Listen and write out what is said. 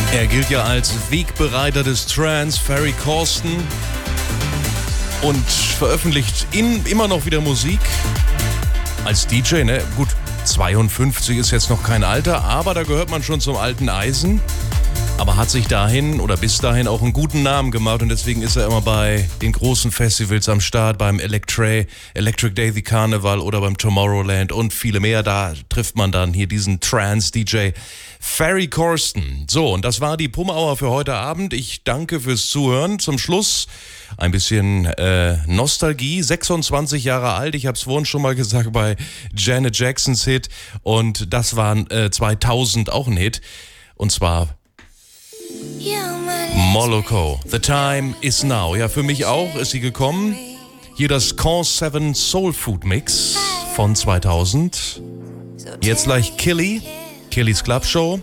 Er gilt ja als Wegbereiter des Trance, Ferry Corsten, und veröffentlicht immer noch wieder Musik als DJ, ne? Gut, 52 ist jetzt noch kein Alter, aber da gehört man schon zum alten Eisen. Aber hat sich bis dahin auch einen guten Namen gemacht, und deswegen ist er immer bei den großen Festivals am Start, beim Electric Day the Carnival oder beim Tomorrowland und viele mehr. Da trifft man dann hier diesen Trance-DJ Ferry Corsten. So, und das war die Pum-Hour für heute Abend. Ich danke fürs Zuhören. Zum Schluss ein bisschen Nostalgie. 26 Jahre alt, ich habe es vorhin schon mal gesagt, bei Janet Jacksons Hit. Und das war 2000 auch ein Hit. Und zwar Moloko. The Time Is Now. Ja, für mich auch ist sie gekommen. Hier das Cause 7 Soul Food Mix von 2000. Jetzt gleich Killys Club Show.